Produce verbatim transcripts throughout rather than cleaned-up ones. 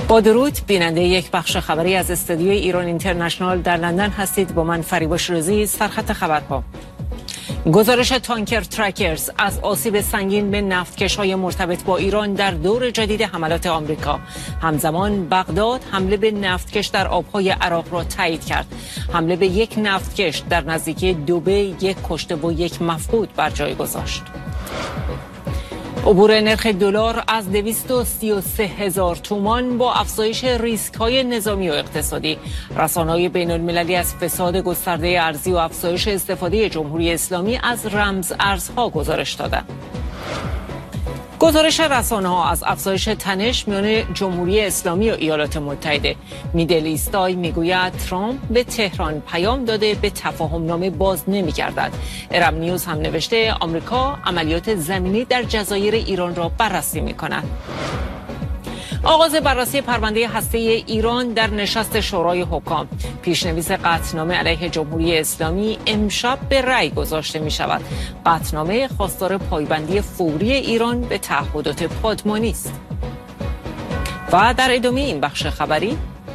با درود، بیننده یک بخش خبری از استودیوی ایران اینترنشنال در لندن هستید. با من فریباش رضی. سرخط خبرها: گزارش تانکر ترکرز از آسیب سنگین به نفتکش‌های مرتبط با ایران در دور جدید حملات آمریکا. همزمان بغداد حمله به نفتکش در آبهای عراق را تایید کرد. حمله به یک نفتکش در نزدیکی دبی یک کشته و یک مفقود بر جای گذاشت. عبور نرخ دلار از دویست و سی و سه هزار تومان با افزایش ریسک‌های نظامی و اقتصادی. رسانه‌های بین‌المللی از فساد گسترده ارزی و افزایش استفاده جمهوری اسلامی از رمز ارزها گزارش دادند. گزارش رسانه‌ها از افزایش تنش میان جمهوری اسلامی و ایالات متحده. میدل ایستای میگوید ترامپ به تهران پیام داده به تفاهم نامه باز نمی‌گردد. ارم نیوز هم نوشته آمریکا عملیات زمینی در جزایر ایران را بررسی می‌کند. آغاز بررسی پرونده هسته‌ای ایران در نشست شورای حکام. پیشنویس قطعنامه علیه جمهوری اسلامی امشب به رأی گذاشته می شود. قطعنامه خواستار پایبندی فوری ایران به تعهدات پادمانی است. و در ادامه این بخش خبری،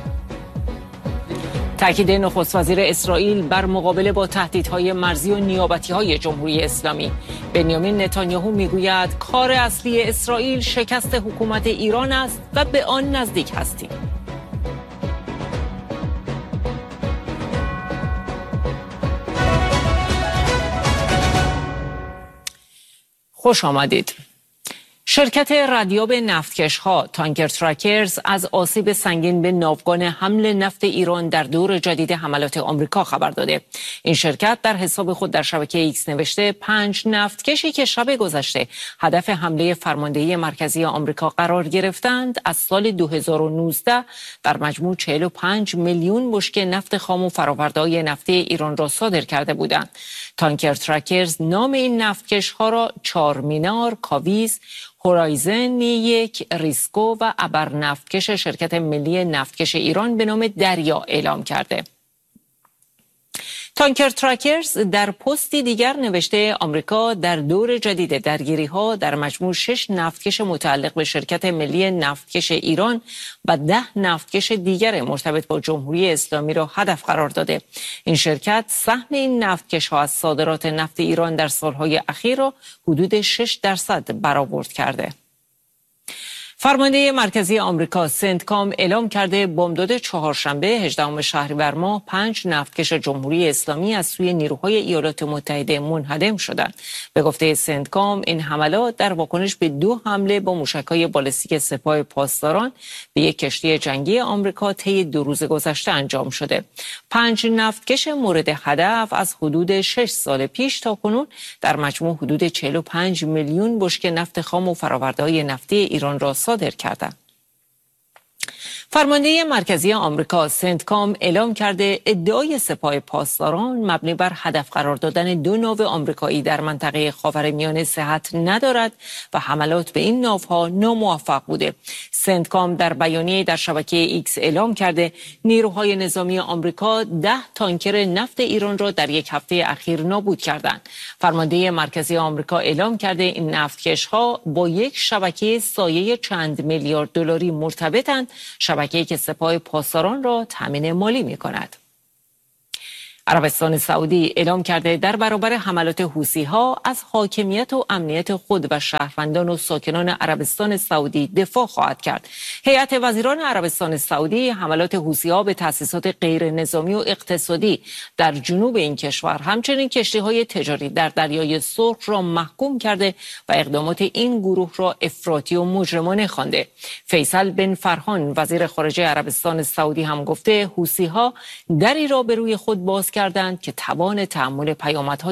تاکید نخست وزیر اسرائیل بر مقابله با تهدیدهای مرزی و نیابتی‌های جمهوری اسلامی. بنیامین نتانیاهو میگوید کار اصلی اسرائیل شکست حکومت ایران است و به آن نزدیک هستیم. خوش آمدید. شرکت ردیاب نفتکش‌ها تانکر ترکرز از آسیب سنگین به ناوگان حمل نفت ایران در دور جدید حملات آمریکا خبر داده. این شرکت در حساب خود در شبکه ایکس نوشته پنج نفتکشی که شب گذشته هدف حمله فرماندهی مرکزی آمریکا قرار گرفتند از سال دو هزار و نوزده در مجموع چهل و پنج میلیون بشکه نفت خام و فرآورده‌های نفتی ایران را صادر کرده بودند. تانکر ترکرز نام این نفتکش‌ها را چارمینار، کاویز، هورایزن یک، ریسکو و ابر نفتکش شرکت ملی نفتکش ایران به نام دریا اعلام کرده. تانکر ترکرز در پستی دیگر نوشته آمریکا در دور جدید درگیری‌ها در مجموع شش نفتکش متعلق به شرکت ملی نفتکش ایران و ده نفتکش دیگر مرتبط با جمهوری اسلامی را هدف قرار داده. این شرکت سهم این نفتکش‌ها از صادرات نفت ایران در سالهای اخیر را حدود شش درصد برآورد کرده. فرمانده مرکزی آمریکا سنتکام اعلام کرده بامداد چهارشنبه هجدهم شهریور ماه پنج نفتکش جمهوری اسلامی از سوی نیروهای ایالات متحده منهدم شدند. به گفته سنتکام این حملات در واکنش به دو حمله با موشک‌های بالستیک سپاه پاسداران به یک کشتی جنگی آمریکا طی دو روز گذشته انجام شده. پنج نفتکش مورد هدف از حدود شش سال پیش تا کنون در مجموع حدود چهل و پنج میلیون بشکه نفت خام و فرآورده‌های نفتی ایران را صادر کردند. فرمانده مرکزی آمریکا سنتکام اعلام کرده ادعای سپاه پاسداران مبنی بر هدف قرار دادن دو ناو آمریکایی در منطقه خاورمیانه صحت ندارد و حملات به این ناوها ناموفق بوده. سنتکام در بیانیه در شبکه ایکس اعلام کرده نیروهای نظامی آمریکا ده تانکر نفت ایران را در یک هفته اخیر نابود کردند. فرمانده مرکزی آمریکا اعلام کرده این نفتکش‌ها با یک شبکه سایه چند میلیارد دلاری مرتبطند، شبکه‌ای که سپاه پاسداران را تامین مالی می‌کند. عربستان سعودی اعلام کرده در برابر حملات حوثی‌ها از حاکمیت و امنیت خود و شهروندان و ساکنان عربستان سعودی دفاع خواهد کرد. هیئت وزیران عربستان سعودی حملات حوثی‌ها به تأسیسات غیر نظامی و اقتصادی در جنوب این کشور همچنین کشتی‌های تجاری در دریای سرخ را محکوم کرده و اقدامات این گروه را افراطی و مجرمانه خوانده. فیصل بن فرحان وزیر خارجه عربستان سعودی هم گفته حوثی‌ها دری را به روی خود باز کردند که توان تحمل پیامدهای